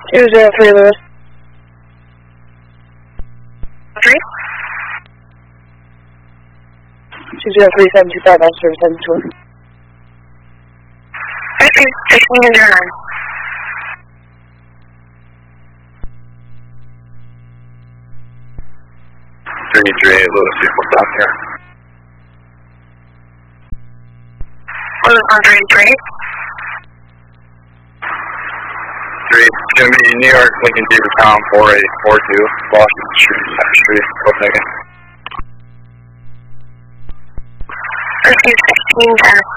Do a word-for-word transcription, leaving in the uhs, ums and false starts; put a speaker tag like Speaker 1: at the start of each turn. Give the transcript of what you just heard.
Speaker 1: two zero three, Lewis. Three? two zero three seven two five, Officer seven two. Okay, fifteen zero nine.
Speaker 2: three three eight, Lewis, vehicle stop here.
Speaker 1: Lewis on three three.
Speaker 2: three, it's going to be New York, Lincoln, Beavertown, four eight four two, Washington Street, Center Street, Copenhagen.
Speaker 1: Curfew sixteen ten.